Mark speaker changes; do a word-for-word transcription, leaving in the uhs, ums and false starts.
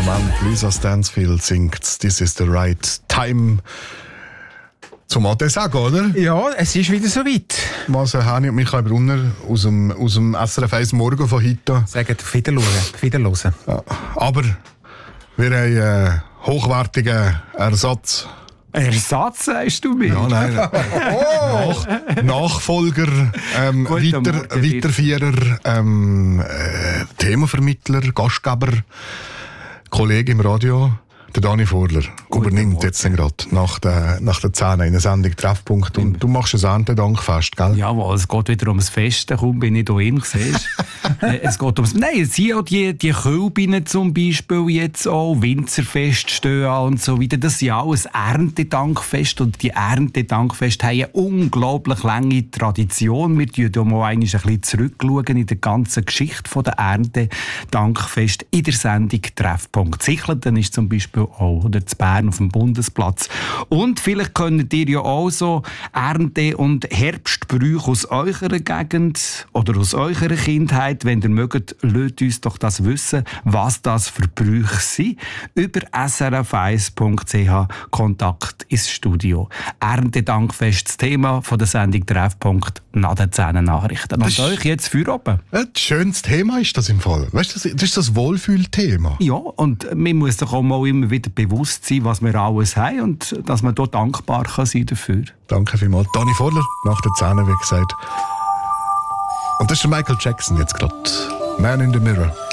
Speaker 1: Moment. Lisa Stansfield singt «This is the right time». Zum Ade sagen, oder?
Speaker 2: Ja, es ist wieder soweit.
Speaker 1: Was Hani und Michael Brunner aus dem, aus dem S R F eins Morgen von heute.
Speaker 2: Sagen, auf Wiederhören. Auf Wiederhören.
Speaker 1: Ja, aber wir haben einen hochwertigen Ersatz.
Speaker 2: Ersatz, sagst du mir?
Speaker 1: Ja, nein. Nach, Nachfolger, ähm, weiter, Weiterführer, ähm, äh, Themavermittler, Gastgeber, Kollege im Radio. Der Dani Vorler übernimmt jetzt gerade nach der, nach der zehn in der Sendung Treffpunkt. Und du machst ein Erntedankfest, gell?
Speaker 3: Jawohl, es geht wieder ums Fest. Kaum bin ich da hin, siehst du. Es geht ums... Nein, es sind auch die, die Kölbinnen zum Beispiel jetzt auch, Winzerfest stehen an und so weiter. Das ist ja auch ein Erntedankfest. Und die Erntedankfeste haben eine unglaublich lange Tradition. Wir schauen hier mal ein bisschen zurückschauen in der ganzen Geschichte der Erntedankfest in der Sendung Treffpunkt. Sichleten ist zum Beispiel auch, oder zu Bern auf dem Bundesplatz. Und vielleicht könnt ihr ja auch so Ernte- und Herbstbrüche aus eurer Gegend oder aus eurer Kindheit, wenn ihr mögt, lasst uns doch das wissen, was das für Brüche sind. Über s r f eins punkt c h Kontakt ins Studio. Erntedankfest, das Thema von der Sendung Treffpunkt nach den zehn Nachrichten. Und euch jetzt für oben.
Speaker 1: Ein schönes Thema ist das im Fall. Weißt du, das ist das Wohlfühlthema.
Speaker 3: Ja, und man muss doch auch mal immer wieder bewusst sein, was wir alles haben und dass man dort dankbar kann sein dafür.
Speaker 1: Danke vielmals. Dani Vorler, nach der Zähne, wie gesagt. Und das ist der Michael Jackson jetzt gerade. Man in the Mirror.